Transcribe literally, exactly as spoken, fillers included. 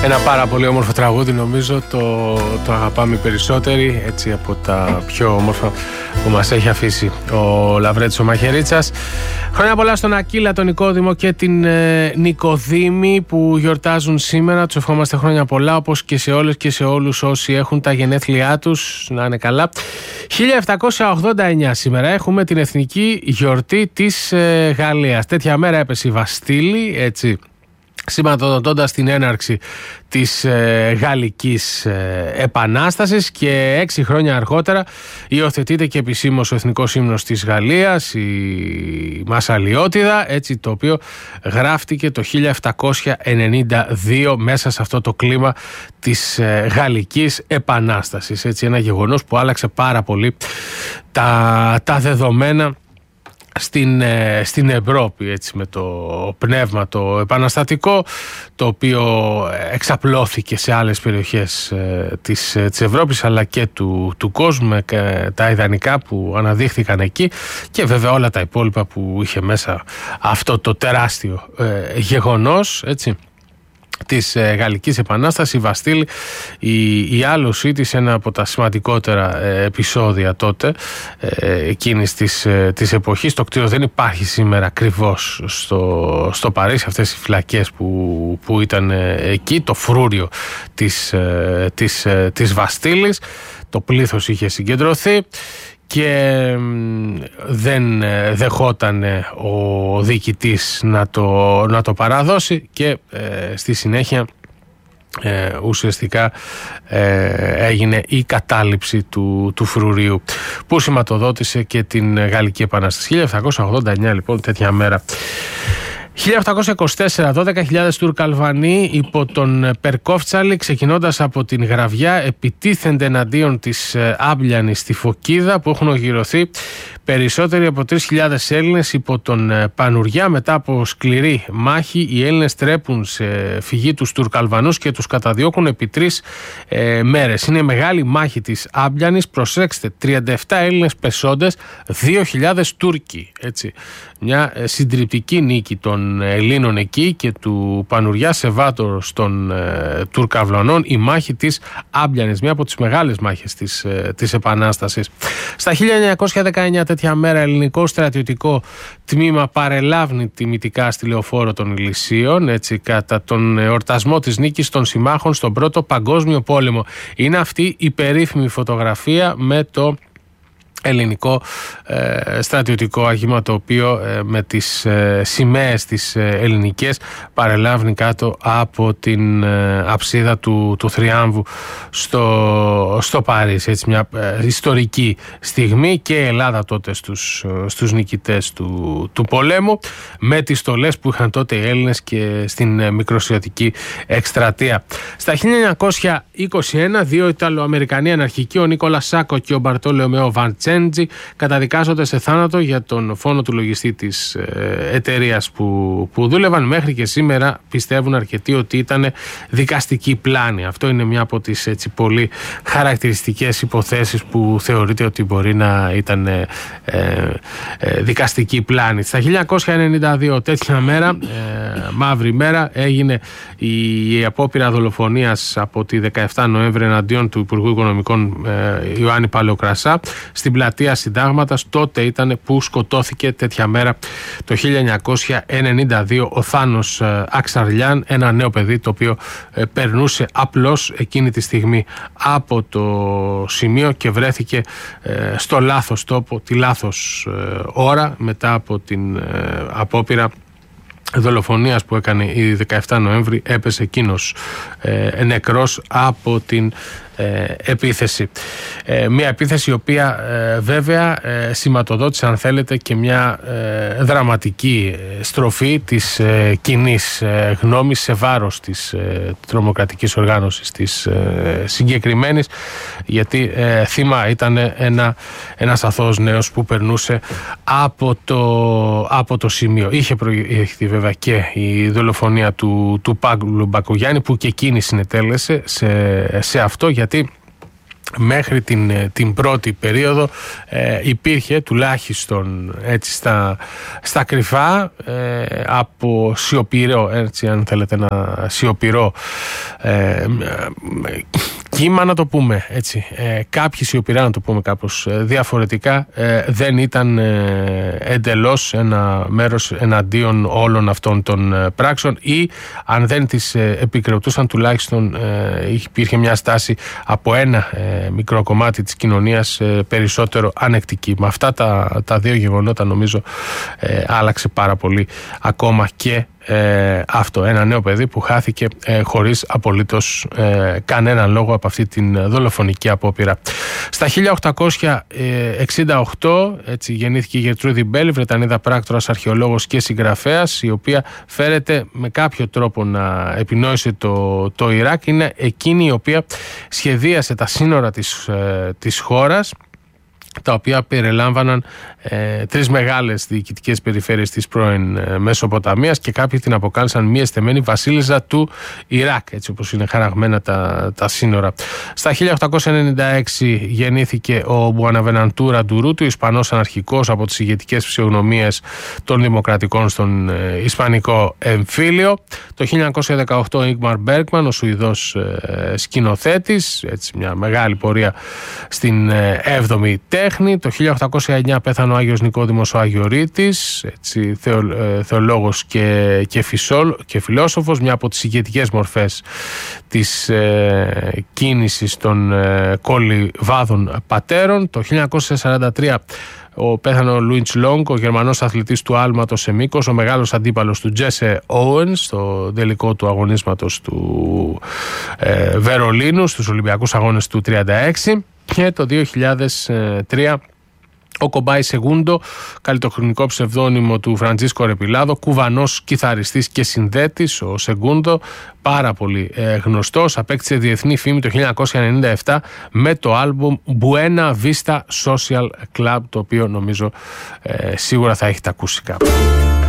Ένα πάρα πολύ όμορφο τραγούδι, νομίζω το, το αγαπάμε οι περισσότεροι, έτσι, από τα πιο όμορφα που μας έχει αφήσει ο Λαβρέτης ο Μαχαιρίτσας. Χρόνια πολλά στον Ακύλα, τον Νικόδημο και την ε, Νικοδήμη που γιορτάζουν σήμερα. Τους ευχόμαστε χρόνια πολλά, όπως και σε όλες και σε όλους όσοι έχουν τα γενέθλιά τους, να είναι καλά. χίλια επτακόσια ογδόντα εννιά σήμερα έχουμε την εθνική γιορτή της ε, Γαλλίας. Τέτοια μέρα έπεσε η Βαστίλη, έτσι, σηματοδοτώντας την έναρξη της ε, Γαλλικής ε, Επανάστασης, και έξι χρόνια αργότερα υιοθετείται και επισήμως ο εθνικός ύμνος της Γαλλίας, η Μασαλιώτιδα, έτσι, το οποίο γράφτηκε το χίλια επτακόσια ενενήντα δύο μέσα σε αυτό το κλίμα της ε, Γαλλικής Επανάστασης, έτσι, ένα γεγονός που άλλαξε πάρα πολύ τα, τα δεδομένα Στην, στην Ευρώπη, έτσι, με το πνεύμα το επαναστατικό, το οποίο εξαπλώθηκε σε άλλες περιοχές ε, της, της Ευρώπης αλλά και του, του κόσμου, με τα ιδανικά που αναδείχθηκαν εκεί, και βέβαια όλα τα υπόλοιπα που είχε μέσα αυτό το τεράστιο ε, γεγονός, έτσι, της ε, Γαλλικής Επανάστασης. Η Βαστίλη, η, η άλωσή της, ένα από τα σημαντικότερα ε, επεισόδια τότε, ε, εκείνης της, ε, της εποχής. Το κτίριο δεν υπάρχει σήμερα ακριβώς στο, στο Παρίσι, αυτές οι φυλακές που, που ήταν ε, εκεί, το φρούριο της, ε, της, ε, της Βαστίλης. Το πλήθος είχε συγκεντρωθεί και δεν δεχόταν ο διοικητής να το, να το παραδώσει, και ε, στη συνέχεια ε, ουσιαστικά ε, έγινε η κατάληψη του, του φρουρίου που σηματοδότησε και την Γαλλική Επανάσταση. χίλια επτακόσια ογδόντα εννιά λοιπόν, τέτοια μέρα. χίλια επτακόσια είκοσι τέσσερα, δώδεκα χιλιάδες Τουρκαλβανοί υπό τον Περκόφτσαλη, ξεκινώντας από την Γραβιά, επιτίθενται εναντίον της Άμπλιανης στη Φωκίδα, που έχουν ογυρωθεί περισσότεροι από τρεις χιλιάδες Έλληνες υπό τον Πανουριά. Μετά από σκληρή μάχη, οι Έλληνες τρέπουν σε φυγή τους Τουρκαλβανούς και τους καταδιώκουν επί τρεις ε, μέρες. Είναι μεγάλη μάχη της Άμπλιανης. Προσέξτε, τριάντα επτά Έλληνες πεσόντες, δύο χιλιάδες Τούρκοι. Έτσι. Μια ε, συντριπτική νίκη των Ελλήνων εκεί και του Πανουριά σε βάρος των ε, Τουρκαβλωνών, η μάχη της Άμπλιανης, μια από τις μεγάλες μάχες της, ε, της Επανάστασης. Στα χίλια εννιακόσια δεκαεννιά, τέτοια μέρα, ελληνικό στρατιωτικό τμήμα παρελάβνει τιμητικά στη Λεωφόρο των Ηλυσίων, έτσι, κατά τον εορτασμό της νίκης των συμμάχων στον Πρώτο Παγκόσμιο Πόλεμο. Είναι αυτή η περίφημη φωτογραφία με το ελληνικό ε, στρατιωτικό αγήμα, το οποίο ε, με τις ε, σημαίες τις ε, ελληνικές παρελάβνει κάτω από την ε, αψίδα του, του Θριάμβου στο, στο Παρίσι. Έτσι, μια ε, ιστορική στιγμή, και η Ελλάδα τότε στους, στους νικητές του, του πολέμου, με τις στολές που είχαν τότε οι Έλληνες και στην ε, μικροσιατική εκστρατεία. Στα χίλια εννιακόσια είκοσι ένα, δύο Ιταλοαμερικανοί αναρχικοί, ο Νίκολα Σάκο και ο Μπαρτόλεομέο Βαντσέντζι, καταδικάζονται σε θάνατο για τον φόνο του λογιστή της ε, εταιρείας που, που δούλευαν. Μέχρι και σήμερα πιστεύουν αρκετοί ότι ήταν δικαστική πλάνη. Αυτό είναι μια από τις, έτσι, πολύ χαρακτηριστικές υποθέσεις που θεωρείται ότι μπορεί να ήταν ε, ε, δικαστική πλάνη. Στα χίλια εννιακόσια ενενήντα δύο, τέτοια μέρα, ε, μαύρη μέρα, έγινε η, η απόπειρα δολοφονίας από τη δεκαεφτά Νοέμβρη εναντίον του Υπουργού Οικονομικών ε, Ιωάννη Παλαιοκρασά στην πλατεία Συντάγματος. Τότε ήταν που σκοτώθηκε τέτοια μέρα το χίλια εννιακόσια ενενήντα δύο ο Θάνος Αξαρλιάν, ένα νέο παιδί το οποίο περνούσε απλώς εκείνη τη στιγμή από το σημείο και βρέθηκε στο λάθος τόπο, τη λάθος ώρα, μετά από την απόπειρα δολοφονίας που έκανε η δεκαεφτά Νοέμβρη. Έπεσε εκείνος ε, νεκρός από την ε, επίθεση. Ε, μια επίθεση η οποία ε, βέβαια ε, σηματοδότησε, αν θέλετε, και μια ε, δραματική στροφή της ε, κοινής ε, γνώμης σε βάρος της ε, τρομοκρατικής οργάνωσης της ε, συγκεκριμένης, γιατί ε, θύμα ήταν ένα, ένας αθώος νέος που περνούσε από το, από το σημείο. Είχε προηγηθεί βέβαια και η δολοφονία του, του Παύλου Μπακογιάννη, που και εκείνη συνετέλεσε σε, σε αυτό, γιατί μέχρι την, την πρώτη περίοδο ε, υπήρχε τουλάχιστον έτσι στα, στα κρυφά ε, από σιωπηρό, έτσι αν θέλετε να σιωπηρό ε, κύμα να το πούμε έτσι, ε, κάποιοι σιωπηρά να το πούμε κάπως διαφορετικά, ε, δεν ήταν ε, εντελώς ένα μέρος εναντίον όλων αυτών των ε, πράξεων, ή αν δεν τις ε, επικροτούσαν τουλάχιστον ε, υπήρχε μια στάση από ένα ε, μικρό κομμάτι της κοινωνίας ε, περισσότερο ανεκτική. Με αυτά τα, τα δύο γεγονότα νομίζω ε, άλλαξε πάρα πολύ ακόμα και Ε, αυτό, ένα νέο παιδί που χάθηκε ε, χωρίς απολύτως ε, κανέναν λόγο από αυτή την δολοφονική απόπειρα. Στα χίλια οκτακόσια εξήντα οκτώ έτσι, γεννήθηκε η Γερτρούδη Μπέλ, Βρετανίδα πράκτορας, αρχαιολόγος και συγγραφέας, η οποία φέρεται με κάποιο τρόπο να επινόησε το, το Ιράκ. Είναι εκείνη η οποία σχεδίασε τα σύνορα της, ε, της χώρας, τα οποία περιλάμβαναν ε, τρεις μεγάλες διοικητικές περιφέρειες της πρώην ε, Μεσοποταμίας, και κάποιοι την αποκάλεσαν μία εστεμένη βασίλισσα του Ιράκ, έτσι όπως είναι χαραγμένα τα, τα σύνορα. Στα χίλια οκτακόσια ενενήντα έξι γεννήθηκε ο Μπουαναβεναντούρα Ντουρούτου, Ισπανός αναρχικός από τις ηγετικές φυσιογνωμίες των Δημοκρατικών στον ε, Ισπανικό εμφύλιο. Το χίλια εννιακόσια δεκαοκτώ ο Ίγμαρ Μπέργκμαν, ο Σουηδός ε, σκηνοθέτης, έτσι, μια μεγάλη πορεία στην ε, έβδομη τέχνη. Το χίλια οκτακόσια εννιά πέθανε ο Άγιος Νικόδημος ο Αγιορείτης, έτσι, θεο, ε, θεολόγος και, και, φυσόλ, και φιλόσοφος, μια από τις ηγετικές μορφές της ε, κίνησης των ε, κόλληβάδων πατέρων. Το χίλια εννιακόσια σαράντα τρία ο πέθανε ο Λούιντς Λόγκ, ο Γερμανός αθλητής του άλματος σε μήκος, ο μεγάλος αντίπαλος του Τζέσε Όουενς στο τελικό του αγωνίσματος του ε, Βερολίνου στους Ολυμπιακούς Αγώνες του χίλια εννιακόσια τριάντα έξι. Και το δύο χιλιάδες τρία ο Κομπάι Σεγούντο, καλλιτεχνικό ψευδόνυμο του Φραντζίσκο Ρεπιλάδο, κουβανός κιθαριστής και συνδέτης. Ο Σεγούντο, πάρα πολύ ε, γνωστός, απέκτησε διεθνή φήμη το χίλια εννιακόσια ενενήντα επτά με το άλμπουμ Buena Vista Social Club, το οποίο νομίζω ε, σίγουρα θα έχετε ακούσει κάπου.